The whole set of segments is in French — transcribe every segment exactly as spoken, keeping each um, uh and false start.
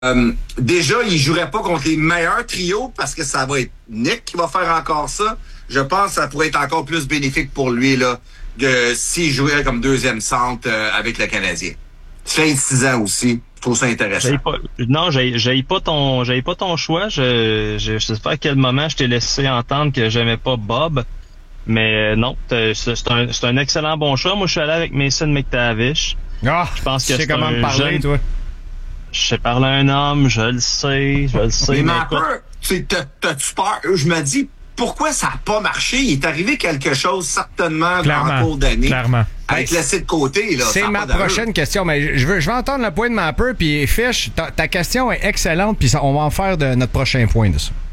Euh, déjà, il jouerait pas contre les meilleurs trios parce que ça va être Nick qui va faire encore ça. Je pense que ça pourrait être encore plus bénéfique pour lui là, de s'il jouait comme deuxième centre euh, avec le Canadien. vingt-six ans aussi. Je trouve ça intéressant. J'aille pas, non, j'ai, j'ai pas ton, j'ai pas ton choix. Je, je, je sais pas à quel moment je t'ai laissé entendre que j'aimais pas Bob. Mais non, c'est, c'est un, c'est un excellent bon choix. Moi, je suis allé avec Mason McTavish. Ah, je pense que tu sais c'est comment un me parler, jeune... toi. Je sais parler à un homme, je le sais, je le sais. Mais, mais mais peur, tu sais, t'as, t'as-tu peur? Je me dis, pourquoi ça n'a pas marché? Il est arrivé quelque chose, certainement, Clairement, en cours d'année. Clairement. Avec Ben, laissé de côté, là. C'est ma prochaine question, mais je veux, je veux entendre le point de Mapper, puis Fish, ta, ta question est excellente, puis on va en faire de notre prochain point de ça.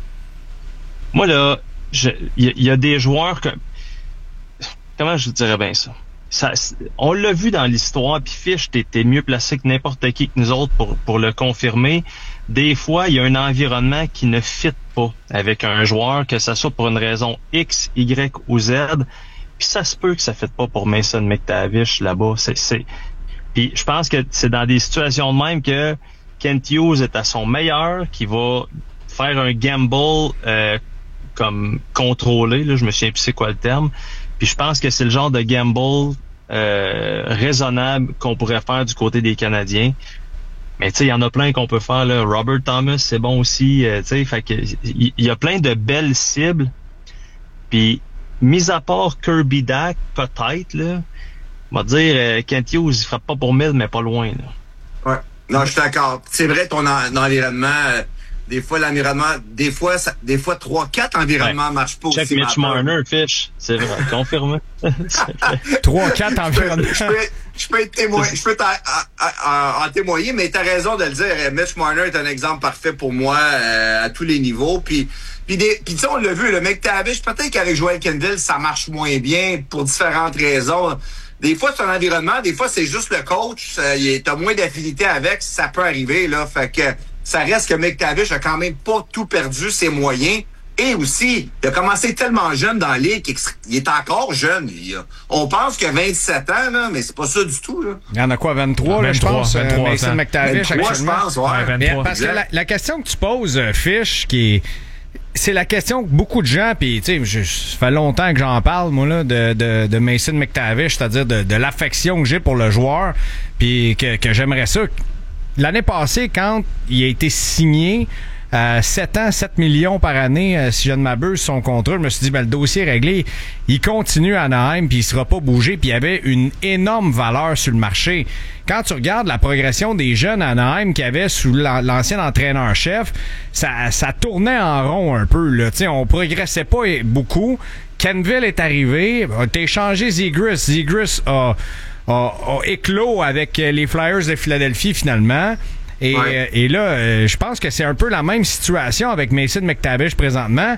Moi, là, il y, y a des joueurs que... Comment je dirais bien ça? Ça, on l'a vu dans l'histoire, puis Fish, t'es, t'es mieux placé que n'importe qui que nous autres pour, pour le confirmer. Des fois, il y a un environnement qui ne fit pas avec un joueur, que ça soit pour une raison X, Y ou Z. Puis ça se peut que ça ne fit pas pour Mason McTavish là-bas. C'est, c'est... Puis je pense que c'est dans des situations de même que Kent Hughes est à son meilleur, qui va faire un gamble euh, comme contrôlé. Là, je me souviens plus c'est quoi le terme. Puis je pense que c'est le genre de gamble euh, raisonnable qu'on pourrait faire du côté des Canadiens. Mais tu sais, il y en a plein qu'on peut faire. Là. Robert Thomas, c'est bon aussi. Euh, tu sais, fait que il y, y a plein de belles cibles. Puis, mis à part Kirby Dach, peut-être, là, on va dire, euh, Kent Hughes, il frappe pas pour mille, mais pas loin. Là. Ouais. Non, je suis d'accord. C'est vrai, ton en, environnement, euh, des fois, l'environnement, des fois, ça, des fois, trois, quatre environnements ouais. marchent pas Check aussi. Mitch Marner, Fish. C'est vrai, confirmé. trois, quatre environnements. Je peux, je peux être témoin, je peux en témoigner, mais t'as raison de le dire. Mitch Marner est un exemple parfait pour moi euh, à tous les niveaux. Puis, puis, des, puis tu sais, on l'a vu, le McTavish, peut-être qu'avec Joel Kendall, ça marche moins bien pour différentes raisons. Des fois, c'est un environnement, des fois, c'est juste le coach. T'as moins d'affinité avec, ça peut arriver, là. Fait que ça reste que McTavish a quand même pas tout perdu ses moyens. Et aussi, il a commencé tellement jeune dans la ligue qu'il est encore jeune. Il a, on pense qu'il a vingt-sept ans, là, mais c'est pas ça du tout. Là. Il y en a quoi, vingt-trois, là, je pense, vingt-trois, Mason ans. McTavish, vingt-trois, actuellement. je pense, ouais. ouais vingt-trois. Parce que la, la question que tu poses, Fish, qui est... C'est la question que beaucoup de gens, puis tu sais, ça fait longtemps que j'en parle, moi, là, de, de, de Mason McTavish, c'est-à-dire de, de l'affection que j'ai pour le joueur, puis que, que j'aimerais ça. L'année passée, quand il a été signé, euh, sept ans, sept millions par année, euh, si je ne m'abuse, son contrat, je me suis dit, ben, le dossier est réglé. Il continue à Anaheim, puis il sera pas bougé, puis il y avait une énorme valeur sur le marché. Quand tu regardes la progression des jeunes à Anaheim qu'il y avait sous l'ancien entraîneur-chef, ça, ça tournait en rond un peu, là. T'sais, on progressait pas beaucoup. Kenville est arrivé, a échangé Zegras. Zegras a, a, a éclos avec les Flyers de Philadelphie, finalement. Et, ouais. euh, et là, euh, je pense que c'est un peu la même situation avec Mason McTavish présentement.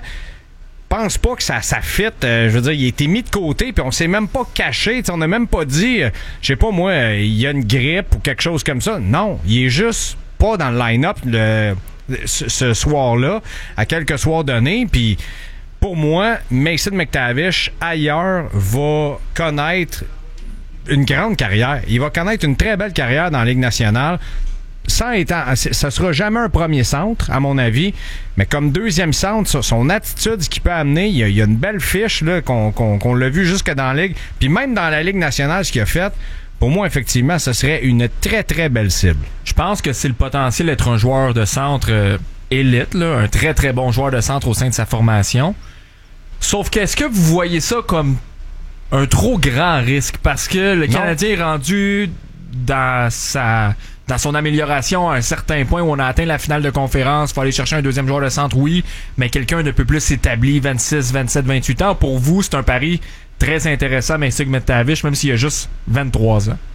Pense pas que ça, ça fit. Euh, je veux dire, il a été mis de côté, puis on s'est même pas caché. On n'a même pas dit, euh, je sais pas moi, euh, il y a une grippe ou quelque chose comme ça. Non, il est juste pas dans le line-up le, ce, ce soir-là, à quelques soirs donnés. Puis pour moi, Mason McTavish, ailleurs, va connaître une grande carrière. Il va connaître une très belle carrière dans la Ligue nationale. Sans étant, ça sera jamais un premier centre, à mon avis, mais comme deuxième centre, son attitude, ce qu'il peut amener, il y a, il y a une belle fiche là, qu'on, qu'on, qu'on l'a vu jusque dans la Ligue, puis même dans la Ligue nationale, ce qu'il a fait, pour moi, effectivement, ce serait une très, très belle cible. Je pense que c'est le potentiel d'être un joueur de centre euh, élite, là, un très, très bon joueur de centre au sein de sa formation. Sauf que, est-ce que vous voyez ça comme un trop grand risque? Parce que le Canadien est rendu dans sa... dans son amélioration à un certain point où on a atteint la finale de conférence, il faut aller chercher un deuxième joueur de centre, oui, mais quelqu'un de peu plus établi, vingt-six, vingt-sept, vingt-huit ans. Pour vous, c'est un pari très intéressant, mais c'est que McTavish, même s'il a juste vingt-trois ans.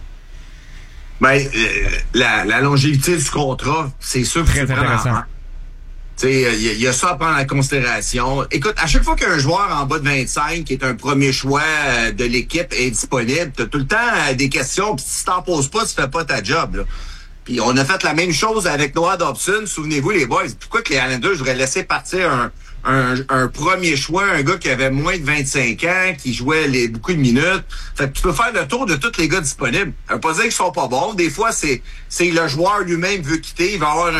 Ben, euh, la, la longévité du contrat, c'est sûr que très c'est intéressant. Il y, y a ça à prendre en considération. Écoute, à chaque fois qu'un joueur en bas de vingt-cinq, qui est un premier choix euh, de l'équipe, est disponible, t'as tout le temps euh, des questions, puis si t'en poses pas, tu fais pas ta job, là. Puis on a fait la même chose avec Noah Dobson. Souvenez-vous, les boys, pourquoi que les Islanders devraient laisser partir un, un, un premier choix, un gars qui avait moins de vingt-cinq ans, qui jouait les, beaucoup de minutes. Fait que tu peux faire le tour de tous les gars disponibles. Ça veut pas dire qu'ils sont pas bons. Des fois, c'est, c'est le joueur lui-même veut quitter. Il va avoir